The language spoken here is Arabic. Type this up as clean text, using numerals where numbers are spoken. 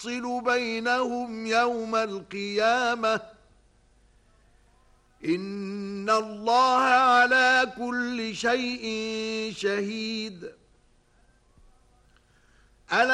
يفصل بينهم يوم القيامة إن الله على كل شيء شهيد